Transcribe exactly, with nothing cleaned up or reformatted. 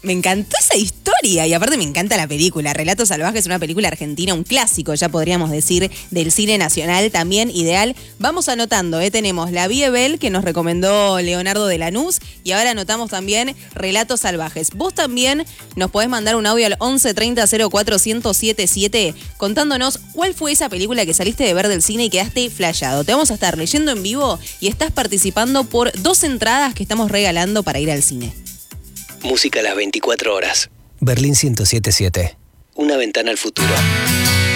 Me encantó esa historia y aparte me encanta la película. Relatos Salvajes es una película argentina, un clásico, ya podríamos decir, del cine nacional, también ideal. Vamos anotando, ¿eh? Tenemos La Vie Belle, que nos recomendó Leonardo de Lanús, y ahora anotamos también Relatos Salvajes. Vos también nos podés mandar un audio al once treinta cero cuatro cero cero siete siete contándonos cuál fue esa película que saliste de ver del cine y quedaste flasheado. Te vamos a estar leyendo en vivo y estás participando por dos entradas que estamos regalando para ir al cine. Música a las veinticuatro horas. Berlín ciento siete punto siete. Una ventana al futuro.